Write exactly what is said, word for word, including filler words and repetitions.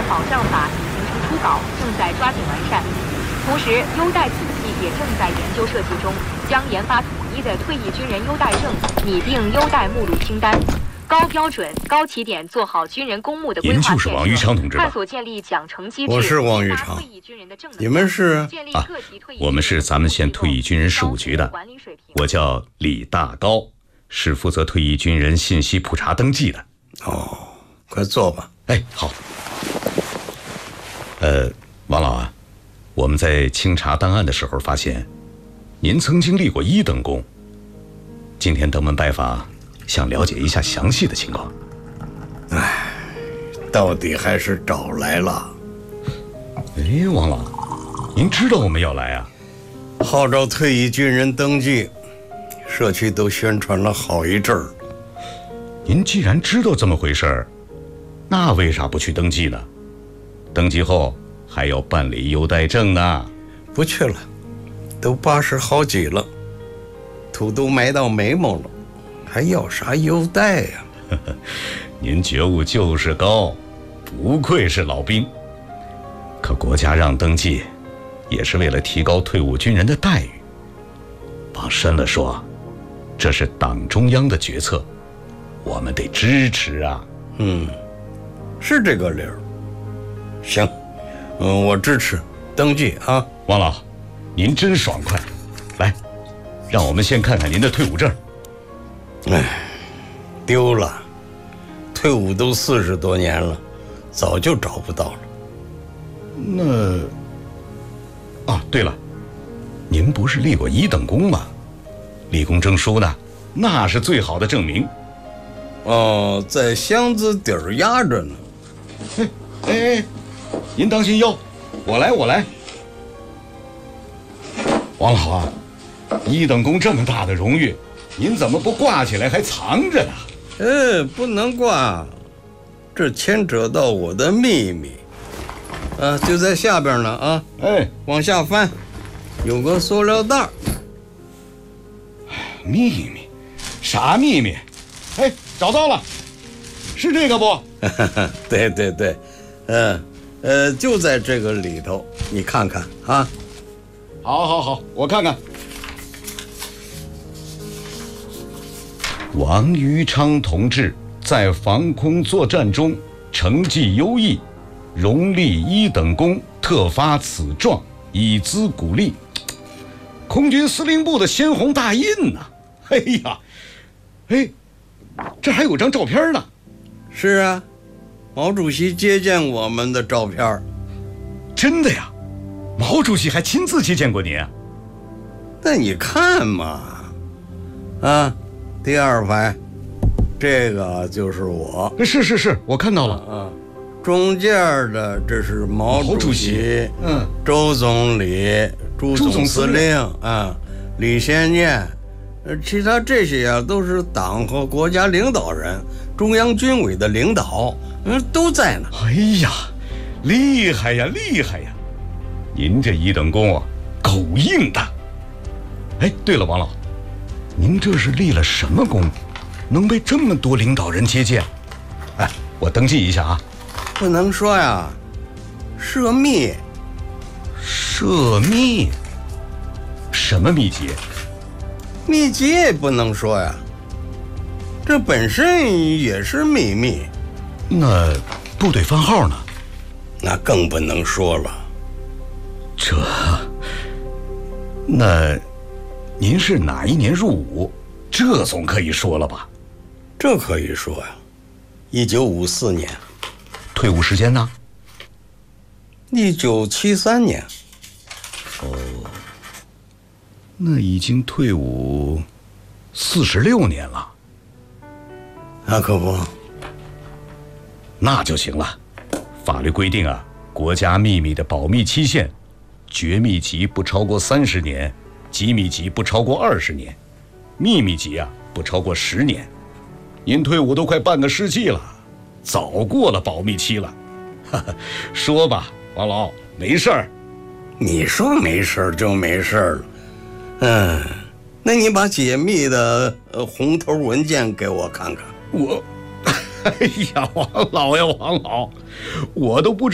保障法已形成初稿，正在抓紧完善。同时，优待体系也正在研究设计中，将研发统一的退役军人优待证，拟定优待目录清单。高标准、高起点，做好军人公募的规划建设。 您就是王玉昌同志吧？ 探索建立奖惩机制。 我是王玉昌。你们是啊？我们是咱们县退役军人事务局的。我叫李大高，是负责退役军人信息普查登记的。 哦，快坐吧。 哎，好。呃，王老啊，我们在清查档案的时候发现，您曾经立过一等功。今天登门拜访。想了解一下详细的情况。 唉，到底还是找来了。 哎，王老，您知道我们要来啊？ 号召退役军人登记，社区都宣传了好一阵儿。 您既然知道这么回事儿，那为啥不去登记呢？登记后还要办理优待证呢。 不去了，都八十好几了，土都埋到眉毛了。还要啥优待呀、 啊？您觉悟就是高，不愧是老兵。可国家让登记，也是为了提高退伍军人的待遇。往深了说，这是党中央的决策，我们得支持啊。 嗯，是这个理儿。行，嗯，我支持登记啊。 王老，您真爽快。来，让我们先看看您的退伍证。 哎，丢了，退伍都四十多年了，早就找不到了。 那，啊，对了，您不是立过一等功吗？立功证书呢？那是最好的证明。 哦，在箱子底儿压着呢。 哎哎哎，您当心腰，我来我来。王老啊，一等功这么大的荣誉。您怎么不挂起来还藏着呢？ 呃，不能挂，这牵扯到我的秘密。啊，就在下边呢啊！ 哎， 往下翻，有个塑料袋。 秘密？啥秘密？哎，找到了，是这个不？ 对对对，嗯呃，就在这个里头，你看看啊。 好，好，好，我看看。王于昌同志在防空作战中成绩优异，荣立一等功，特发此状，以资鼓励。空军司令部的鲜红大印呐、啊！哎呀，哎，这还有张照片呢。 是啊，毛主席接见我们的照片。 真的呀？毛主席还亲自接见过您啊？ 那你看嘛，啊。第二排，这个就是我。 是是是，我看到了。 啊，中间的这是毛主席， 嗯， 周总理、朱总司令啊，李先念，呃，其他这些啊都是党和国家领导人，中央军委的领导，嗯，都在呢。 哎呀，厉害呀，厉害呀！您这一等功啊，够硬的。哎，对了，王老。您这是立了什么功，能被这么多领导人接见？哎，我登记一下啊。 不能说呀，涉密。 涉密？什么秘籍？ 秘籍也不能说呀，这本身也是秘密。 那部队番号呢？ 那更不能说了。 这，那。您是哪一年入伍？这总可以说了吧？ 这可以说呀，一九五四年。 退伍时间呢？ 一九七三年。 哦，那已经退伍四十六年了。 那可不。 那就行了。法律规定啊，国家秘密的保密期限，绝密级不超过三十年。机密级不超过二十年，秘密级啊不超过十年。您退伍都快半个世纪了，早过了保密期了。哈哈，说吧，王老，没事儿。 你说没事儿就没事儿了。嗯，那你把解密的呃红头文件给我看看。 我，哎呀，王老呀，王老，我都不知